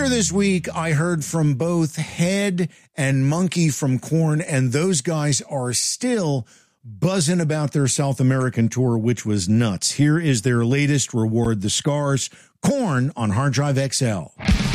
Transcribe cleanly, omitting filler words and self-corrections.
Earlier this week, I heard from both Head and Monkey from Korn, and those guys are still buzzing about their South American tour, which was nuts. Here is their latest Reward the Scars, Korn on Hard Drive XL.